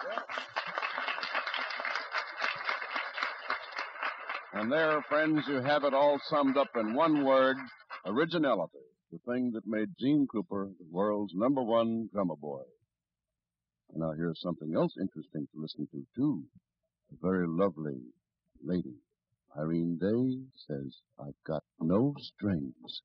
And there, friends, you have it all summed up in one word, originality. The thing that made Gene Krupa the world's #1 drummer boy. And now here's something else interesting to listen to, too. A very lovely lady. Irene Day says, I've got no strings.